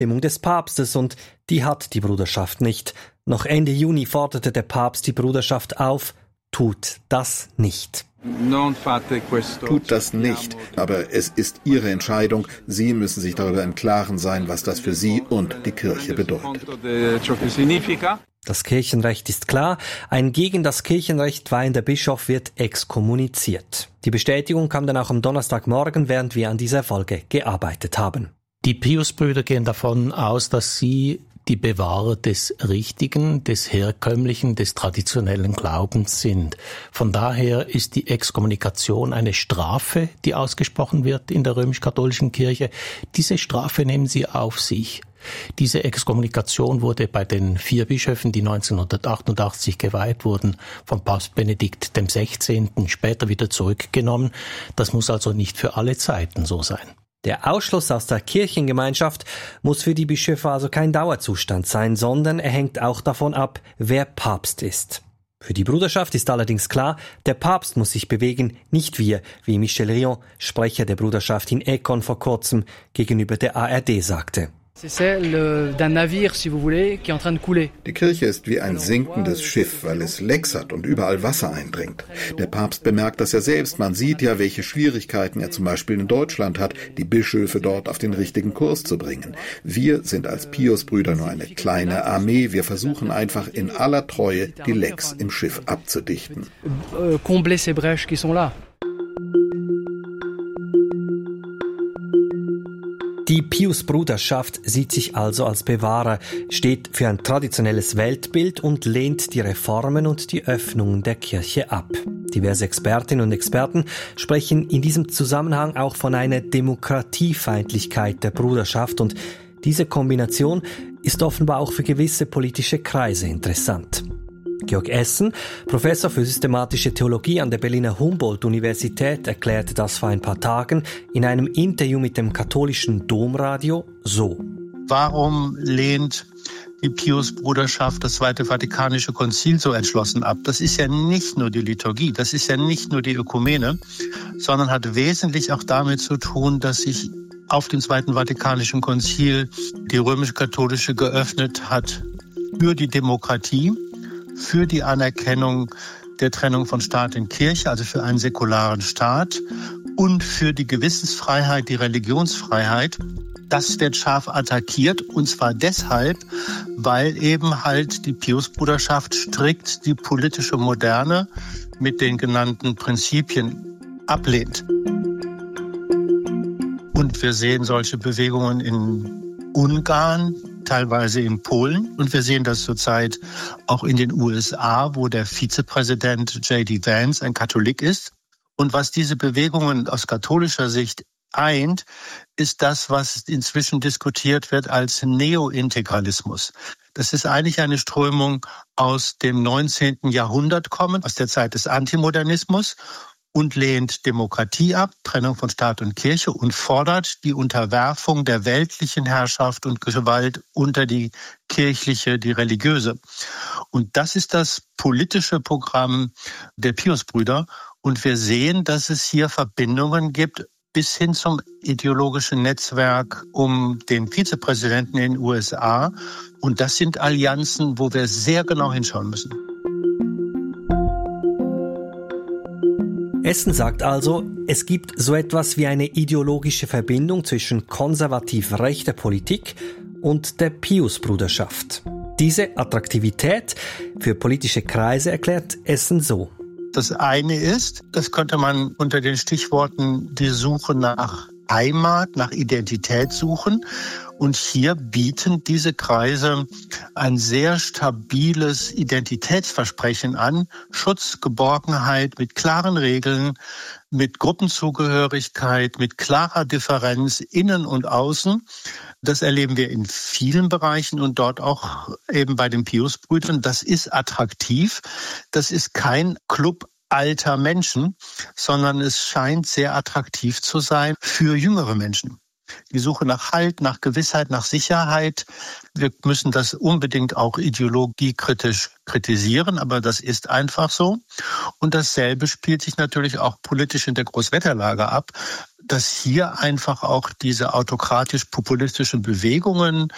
Bestimmung des Papstes und die hat die Bruderschaft nicht. Noch Ende Juni forderte der Papst die Bruderschaft auf, tut das nicht. Tut das nicht, aber es ist Ihre Entscheidung. Sie müssen sich darüber im Klaren sein, was das für Sie und die Kirche bedeutet. Das Kirchenrecht ist klar. Ein gegen das Kirchenrecht weihender Bischof wird exkommuniziert. Die Bestätigung kam dann auch am Donnerstagmorgen, während wir an dieser Folge gearbeitet haben. Die Piusbrüder gehen davon aus, dass sie die Bewahrer des Richtigen, des Herkömmlichen, des traditionellen Glaubens sind. Von daher ist die Exkommunikation eine Strafe, die ausgesprochen wird in der römisch-katholischen Kirche. Diese Strafe nehmen sie auf sich. Diese Exkommunikation wurde bei den 4 Bischöfen, die 1988 geweiht wurden, von Papst Benedikt XVI. Später wieder zurückgenommen. Das muss also nicht für alle Zeiten so sein. Der Ausschluss aus der Kirchengemeinschaft muss für die Bischöfe also kein Dauerzustand sein, sondern er hängt auch davon ab, wer Papst ist. Für die Bruderschaft ist allerdings klar, der Papst muss sich bewegen, nicht wir, wie Michel Rion, Sprecher der Bruderschaft in Econ vor kurzem gegenüber der ARD sagte. Die Kirche ist wie ein sinkendes Schiff, weil es Lecks hat und überall Wasser eindringt. Der Papst bemerkt das ja selbst. Man sieht ja, welche Schwierigkeiten er zum Beispiel in Deutschland hat, die Bischöfe dort auf den richtigen Kurs zu bringen. Wir sind als Piusbrüder nur eine kleine Armee. Wir versuchen einfach in aller Treue, die Lecks im Schiff abzudichten. Die Pius-Bruderschaft sieht sich also als Bewahrer, steht für ein traditionelles Weltbild und lehnt die Reformen und die Öffnungen der Kirche ab. Diverse Expertinnen und Experten sprechen in diesem Zusammenhang auch von einer Demokratiefeindlichkeit der Bruderschaft und diese Kombination ist offenbar auch für gewisse politische Kreise interessant. Georg Essen, Professor für systematische Theologie an der Berliner Humboldt-Universität, erklärte das vor ein paar Tagen in einem Interview mit dem katholischen Domradio so. Warum lehnt die Pius-Bruderschaft das Zweite Vatikanische Konzil so entschlossen ab? Das ist ja nicht nur die Liturgie, das ist ja nicht nur die Ökumene, sondern hat wesentlich auch damit zu tun, dass sich auf dem Zweiten Vatikanischen Konzil die römisch-katholische geöffnet hat für die Demokratie, für die Anerkennung der Trennung von Staat und Kirche, also für einen säkularen Staat und für die Gewissensfreiheit, die Religionsfreiheit. Das wird scharf attackiert und zwar deshalb, weil eben halt die Pius-Bruderschaft strikt die politische Moderne mit den genannten Prinzipien ablehnt. Und wir sehen solche Bewegungen in Ungarn, teilweise in Polen. Und wir sehen das zurzeit auch in den USA, wo der Vizepräsident J.D. Vance ein Katholik ist. Und was diese Bewegungen aus katholischer Sicht eint, ist das, was inzwischen diskutiert wird als Neointegralismus. Das ist eigentlich eine Strömung aus dem 19. Jahrhundert kommend, aus der Zeit des Antimodernismus und lehnt Demokratie ab, Trennung von Staat und Kirche und fordert die Unterwerfung der weltlichen Herrschaft und Gewalt unter die kirchliche, die religiöse. Und das ist das politische Programm der Piusbrüder. Und wir sehen, dass es hier Verbindungen gibt bis hin zum ideologischen Netzwerk um den Vizepräsidenten in den USA. Und das sind Allianzen, wo wir sehr genau hinschauen müssen. Essen sagt also, es gibt so etwas wie eine ideologische Verbindung zwischen konservativ rechter Politik und der Pius-Bruderschaft. Diese Attraktivität für politische Kreise erklärt Essen so. Das eine ist, das könnte man unter den Stichworten die Suche nach Heimat, nach Identität suchen. Und hier bieten diese Kreise ein sehr stabiles Identitätsversprechen an. Schutz, Geborgenheit mit klaren Regeln, mit Gruppenzugehörigkeit, mit klarer Differenz innen und außen. Das erleben wir in vielen Bereichen und dort auch eben bei den Piusbrüdern. Das ist attraktiv. Das ist kein Club alter Menschen, sondern es scheint sehr attraktiv zu sein für jüngere Menschen. Die Suche nach Halt, nach Gewissheit, nach Sicherheit. Wir müssen das unbedingt auch ideologiekritisch kritisieren, aber das ist einfach so. Und dasselbe spielt sich natürlich auch politisch in der Großwetterlage ab, dass hier einfach auch diese autokratisch-populistischen Bewegungen